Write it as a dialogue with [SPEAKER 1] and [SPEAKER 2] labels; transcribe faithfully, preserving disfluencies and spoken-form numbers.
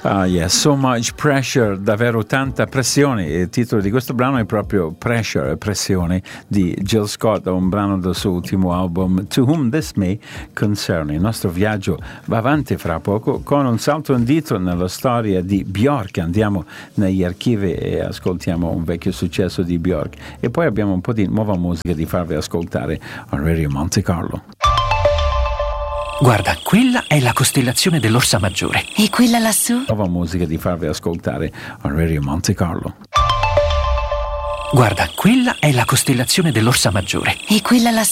[SPEAKER 1] Ah, yes, so much pressure, davvero tanta pressione. Il titolo di questo brano è proprio Pressure, pressione, di Jill Scott, un brano del suo ultimo album To Whom This May Concern. Il nostro viaggio va avanti fra poco con un salto indietro nella storia di Björk. Andiamo negli archivi e ascoltiamo un vecchio successo di Björk e poi abbiamo un po' di nuova musica di farvi ascoltare a Radio Monte Carlo.
[SPEAKER 2] Guarda, quella è la costellazione dell'Orsa Maggiore.
[SPEAKER 3] E quella lassù?
[SPEAKER 1] Nuova musica di farvi ascoltare a Radio Monte Carlo.
[SPEAKER 2] Guarda, quella è la costellazione dell'Orsa Maggiore.
[SPEAKER 3] E quella lassù?